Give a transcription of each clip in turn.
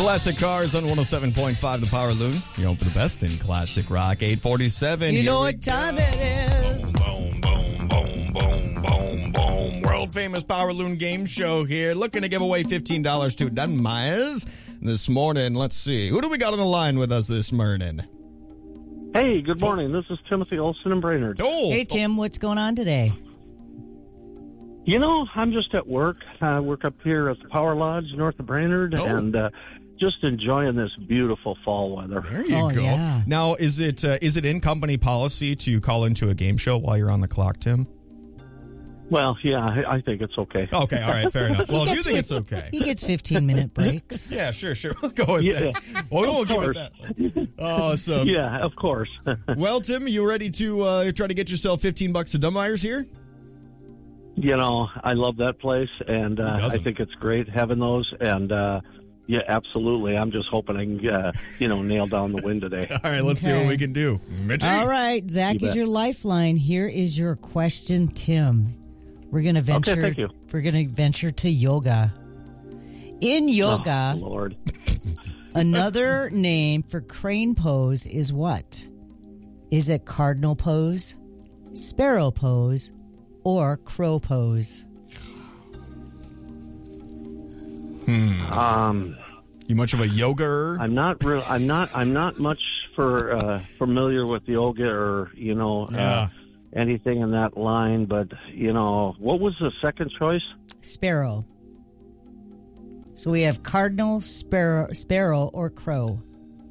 Classic Cars on 107.5 The Power Loon. You know, for the best in classic rock. 847. You know what time it is. Boom, boom, boom, boom, boom, boom. World famous Power Loon game show here. Looking to give away $15 to Dunmeyers this morning. Let's see. Who do we got on the line with us this morning? Hey, good morning. This is Timothy Olson in Brainerd. Oh, Hey, Tim, what's going on today? You know, I'm just at work. I work up here at the Power Lodge north of Brainerd, and just enjoying this beautiful fall weather. There you go. Yeah. Now, is it in company policy to call into a game show while you're on the clock, Tim? Well, yeah, I think it's okay. Okay, all right, fair enough. Well, if you think it's okay. He gets 15-minute breaks. Yeah, sure. We'll go with that. Well, we'll give it that. Awesome. Yeah, of course. Well, Tim, you ready to try to get yourself $15 to Dunmeyers here? You know, I love that place, and I think it's great having those, and yeah, absolutely. I'm just hoping I can, nail down the win today. All right, let's see what we can do. Mitty? All right, Zach is your lifeline. Here is your question, Tim. We're going to venture. Okay, thank you. We're going to venture to yoga. In yoga, Lord. another name for crane pose is what? Is it cardinal pose, sparrow pose, or crow pose? You much of a yoga? I'm not real. I'm not much familiar with yoga or anything in that line. But what was the second choice? Sparrow. So we have cardinal, sparrow, or crow.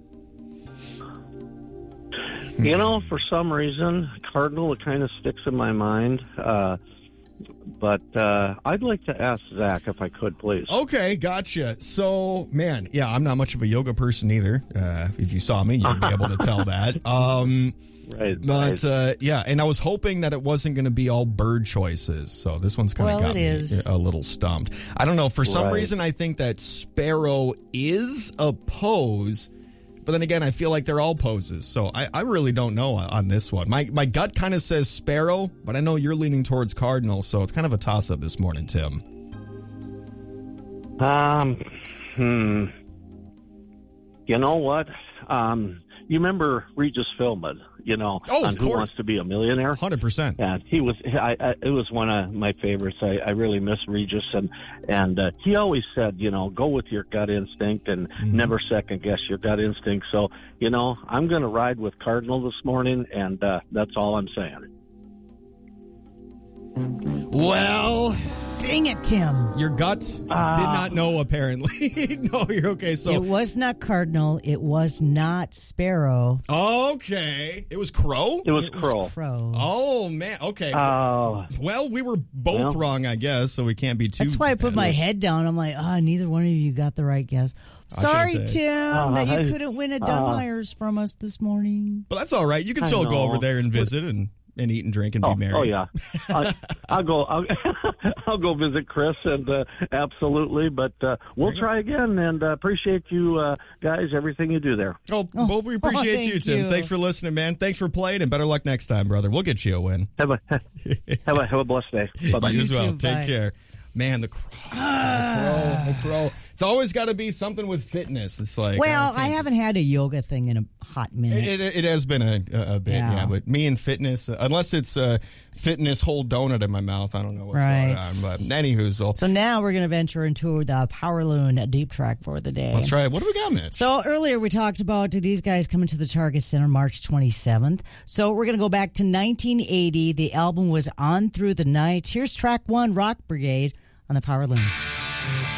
For some reason, cardinal, it kind of sticks in my mind. But I'd like to ask Zach if I could, please. Okay, gotcha. So, man, yeah, I'm not much of a yoga person either. If you saw me, you'd be able to tell that. Right. But, yeah, and I was hoping that it wasn't going to be all bird choices. So this one's kind of got me a little stumped. I don't know. For some reason, I think that sparrow is a pose. But then again, I feel like they're all poses. So I really don't know on this one. My gut kind of says sparrow, but I know you're leaning towards cardinal. So it's kind of a toss-up this morning, Tim. You know what? You remember Regis Philbin, on Who Wants to Be a Millionaire? 100%. And he was, it was one of my favorites. I really miss Regis. And he always said, go with your gut instinct and never second guess your gut instinct. So, I'm going to ride with Cardinal this morning, and that's all I'm saying. Well, dang it, Tim. Your gut did not know, apparently. No, you're okay. So it was not cardinal. It was not sparrow. Okay. It was crow? It was crow. Oh, man. Okay. Well, we were both wrong, I guess, so we can't be too... That's why I put my head down. I'm like, neither one of you got the right guess. Sorry, Tim, that you couldn't win a Dunmeyers from us this morning. But that's all right. You can still go over there and visit and eat and drink and be merry. Oh yeah, I'll go visit Chris and absolutely. But we'll try again and appreciate you guys, everything you do there. Well, we appreciate you, Tim. Thanks for listening, man. Thanks for playing, and better luck next time, brother. We'll get you a win. Have a blessed day. Bye bye. You as well. Take care. Man, the crow. It's always got to be something with fitness. It's like, well, I haven't had a yoga thing in a hot minute. It has been a bit, yeah. But me and fitness, unless it's fitness whole donut in my mouth, I don't know what's going on. But anywho, so now we're going to venture into the Power Loon deep track for the day. Let's try it. What do we got, Mitch? So earlier we talked about these guys coming to the Target Center March 27th. So we're going to go back to 1980. The album was On Through the Night. Here's track one, Rock Brigade, on the Power Loon.